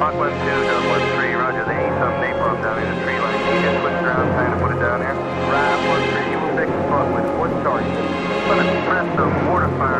Mach 12.13, roger. They need some napalm down in the tree line. Can you just switch around, kind of put it down here? Right, 13, you will fix the plug with wood starting. I'm gonna press the mortar fire